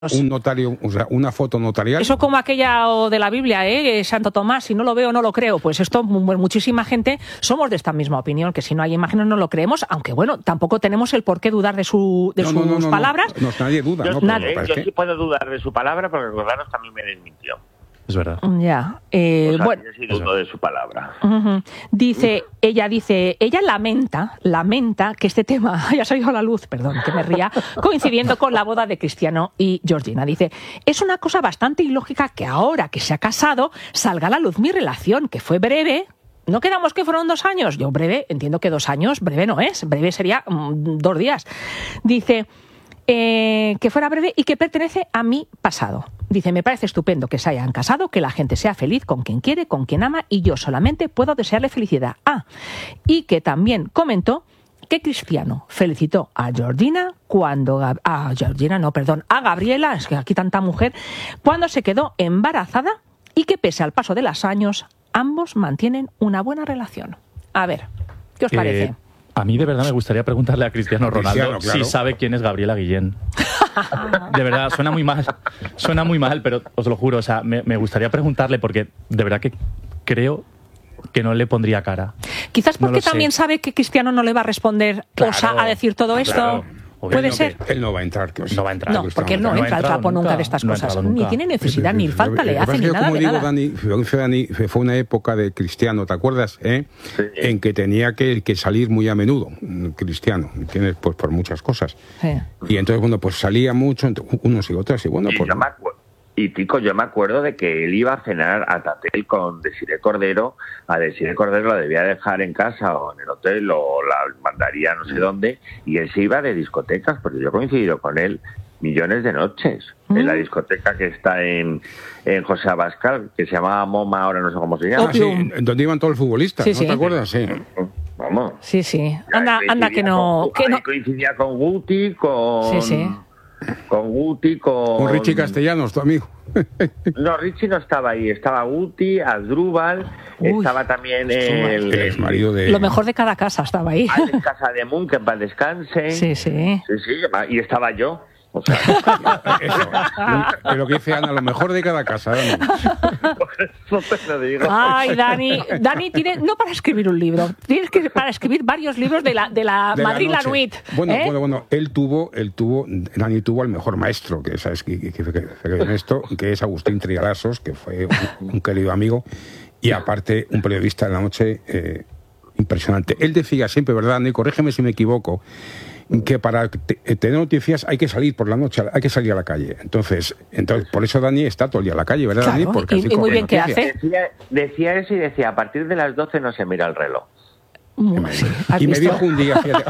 un notario, o sea, una foto notarial. Eso como aquella de la Biblia, Santo Tomás, si no lo veo, no lo creo. Pues esto, muchísima gente somos de esta misma opinión, que si no hay imágenes no lo creemos, aunque bueno, tampoco tenemos el por qué dudar de sus palabras. No, nadie duda. Yo sí puedo dudar de su palabra, porque recordaros también me desmintió. Es verdad. Ya. Bueno, yo sí dudo de su palabra. Ella lamenta que este tema haya salido a la luz, perdón, que me ría, coincidiendo con la boda de Cristiano y Georgina. Dice, es una cosa bastante ilógica que ahora que se ha casado salga a la luz mi relación, que fue breve. ¿No quedamos que fueron 2 años? Yo breve, entiendo que 2 años, breve no es, breve sería 2 días. Dice que fuera breve y que pertenece a mi pasado. Dice, me parece estupendo que se hayan casado, que la gente sea feliz con quien quiere, con quien ama, y yo solamente puedo desearle felicidad. Y que también comentó que Cristiano felicitó a Georgina a Gabriela, es que aquí tanta mujer, cuando se quedó embarazada, y que pese al paso de los años, ambos mantienen una buena relación. A ver, ¿qué os parece? A mí de verdad me gustaría preguntarle a Cristiano Ronaldo si sabe quién es Gabriela Guillén. De verdad, suena muy mal, pero os lo juro, o sea, me gustaría preguntarle porque de verdad que creo que no le pondría cara. Quizás porque también sabe que Cristiano no le va a responder a decir todo esto. Claro. ¿Puede ser? Él no va a entrar. No, porque él no entra al trapo nunca de estas cosas. Ni tiene necesidad, ni falta le hace, ni nada de nada. Dani, fue una época de Cristiano, ¿te acuerdas? Sí. En que tenía que salir muy a menudo, Cristiano, ¿entiendes? Pues por muchas cosas. Sí. Y entonces, bueno, pues salía mucho, unos y otras, y bueno, pues... Y Tico, yo me acuerdo de que él iba a cenar a Tatel con Desiré Cordero. A Desiré Cordero la debía dejar en casa o en el hotel o la mandaría no sé dónde. Y él se iba de discotecas, porque yo he coincidido con él millones de noches. En la discoteca que está en José Abascal, que se llamaba MoMA, ahora no sé cómo se llama. Sí, donde iban todos los futbolistas, ¿no te acuerdas? Sí. Vamos. Sí. Anda que no... Coincidía con Guti, con... Sí. Con Guti, con Richie Castellanos, tu amigo. No, Richie no estaba ahí, estaba Guti, Asdrúbal, estaba también el exmarido de... Lo mejor de cada casa estaba ahí. En casa de Moon, que en paz descanse. Sí, y estaba yo. O sea, eso. Lo que dice Ana, lo mejor de cada casa, Dani. Por eso te lo digo. Ay, Dani tiene, no para escribir un libro, tienes que para escribir varios libros de la Madrid la Nuit. Bueno, Dani tuvo al mejor maestro, que sabes que es Agustín Trigalasos, que fue un querido amigo, y aparte un periodista de la noche impresionante. Él decía siempre, ¿verdad, Dani? Corrígeme si me equivoco, que para tener noticias hay que salir por la noche, hay que salir a la calle. Entonces por eso Dani está todo el día a la calle, ¿verdad, claro, Dani? Porque y muy bien que hace. Decía eso y decía, a partir de las 12 no se mira el reloj. Y me dijo un día, fíjate,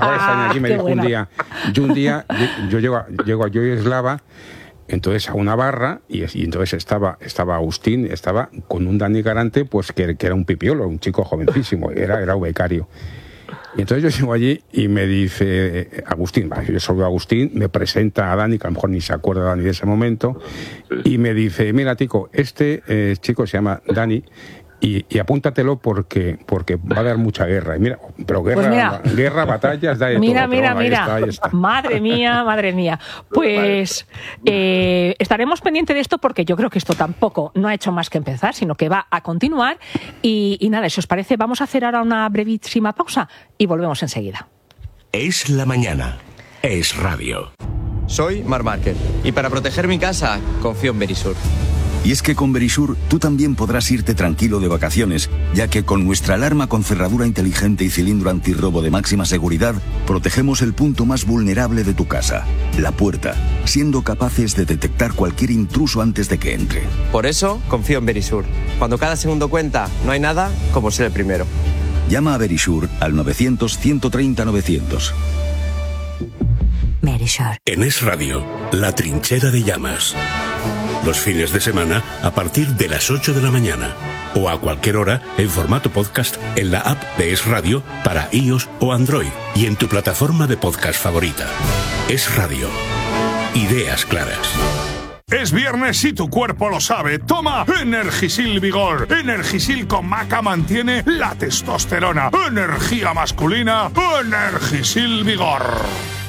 yo llego a Yoyeslava, entonces a una barra, y entonces estaba Agustín, estaba con un Dani Garante, pues que era un pipiolo, un chico jovencísimo, era becario. Y entonces yo llego allí y me dice Agustín, yo soy Agustín, me presenta a Dani, que a lo mejor ni se acuerda Dani de ese momento, y me dice, mira, Tico, este chico se llama Dani, y apúntatelo porque va a dar mucha guerra. Y mira, pero guerra, batallas, da de mira, todo. Mira. Ahí está. Madre mía. Pues estaremos pendientes de esto porque yo creo que esto tampoco no ha hecho más que empezar, sino que va a continuar. Y nada, si os parece, vamos a hacer ahora una brevísima pausa y volvemos enseguida. Es la mañana. Es radio. Soy Marc Márquez y para proteger mi casa confío en Verisur. Y es que con Verisur tú también podrás irte tranquilo de vacaciones, ya que con nuestra alarma con cerradura inteligente y cilindro antirrobo de máxima seguridad, protegemos el punto más vulnerable de tu casa, la puerta, siendo capaces de detectar cualquier intruso antes de que entre. Por eso confío en Verisur. Cuando cada segundo cuenta, no hay nada como ser el primero. Llama a Verisur al 900-130-900. Verisur. En Es Radio, la trinchera de llamas. Los fines de semana a partir de las 8 de la mañana o a cualquier hora en formato podcast en la app de Es Radio para iOS o Android y en tu plataforma de podcast favorita. Es Radio. Ideas claras. Es viernes y tu cuerpo lo sabe. Toma Energisil Vigor. Energisil con maca mantiene la testosterona. Energía masculina. Energisil Vigor.